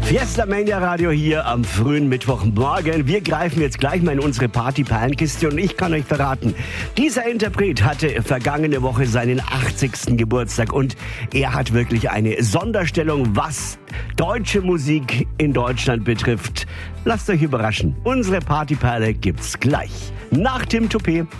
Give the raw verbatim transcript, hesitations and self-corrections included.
Fiesta Mania Radio hier am frühen Mittwochmorgen. Wir greifen jetzt gleich mal in unsere Party-Perlenkiste und ich kann euch verraten, dieser Interpret hatte vergangene Woche seinen achtzigsten Geburtstag und er hat wirklich eine Sonderstellung, was deutsche Musik in Deutschland betrifft. Lasst euch überraschen. Unsere Partyperle gibt's gleich nach Tim Toupé.